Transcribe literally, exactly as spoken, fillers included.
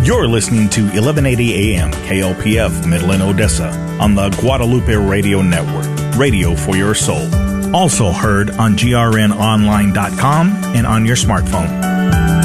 You're listening to eleven eighty A M K L P F Midland, Odessa on the Guadalupe Radio Network, radio for your soul. Also heard on G R N online dot com and on your smartphone.